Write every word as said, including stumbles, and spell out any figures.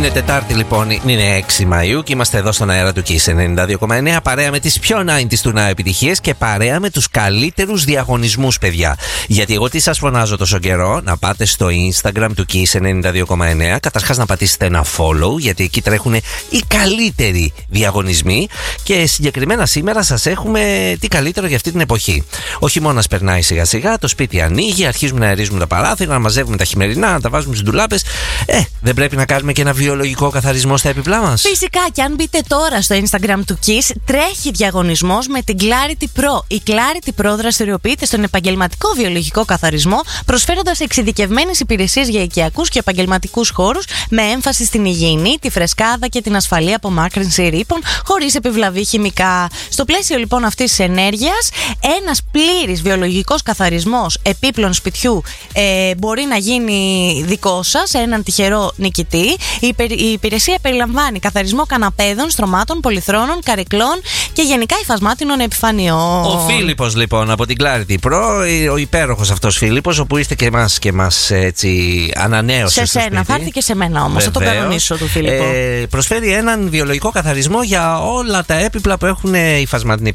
Είναι Τετάρτη λοιπόν, είναι έξι Μαΐου και είμαστε εδώ στον αέρα του Kiss ενενήντα δύο κόμμα εννέα παρέα με τις πιο ενενήντα του να επιτυχίες και παρέα με τους καλύτερους διαγωνισμούς, παιδιά. Γιατί εγώ τι σας φωνάζω τόσο καιρό, να πάτε στο Instagram του Kiss ενενήντα δύο κόμμα εννέα, καταρχάς να πατήσετε ένα follow, γιατί εκεί τρέχουν οι καλύτεροι διαγωνισμοί και συγκεκριμένα σήμερα σας έχουμε τι καλύτερο για αυτή την εποχή. Ο χειμώνας περνάει σιγά σιγά, το σπίτι ανοίγει, αρχίζουμε να αερίζουμε τα παράθυρα, να μαζεύουμε τα χειμερινά, να τα βάζουμε στις ντουλάπες. Ε, δεν πρέπει να κάνουμε και ένα βιολογικό καθαρισμό στα έπιπλά μας? Φυσικά, και αν μπείτε τώρα στο Instagram του Kiss, τρέχει διαγωνισμός με την Clarity Pro. Η Clarity Pro δραστηριοποιείται στον επαγγελματικό βιολογικό καθαρισμό, προσφέροντας εξειδικευμένες υπηρεσίες για οικιακούς και επαγγελματικούς χώρους με έμφαση στην υγιεινή, τη φρεσκάδα και την ασφαλή απομάκρυνση ρήπων, χωρίς επιβλαβή χημικά. Στο πλαίσιο λοιπόν αυτής της ενέργειας, ένας πλήρης βιολογικός καθαρισμός επίπλων σπιτιού ε, μπορεί να γίνει δικό σας σε έναν τυχερό νικητή. Η, η υπηρεσία περιλαμβάνει καθαρισμό καναπέδων, στρωμάτων, πολυθρόνων, καρεκλών και γενικά υφασμάτινων επιφανειών. Ο Φίλιππος λοιπόν από την Clarity Pro, ο υπέροχος αυτός Φίλιππος, όπου είστε και εμάς και μας έτσι ανανέωσε. Σε σένα, θα έρθει και σε μένα όμως. Θα τον κανονίσω του Φίλιππο. Ε, προσφέρει έναν βιολογικό καθαρισμό για όλα τα έπιπλα που έχουν υφασματινή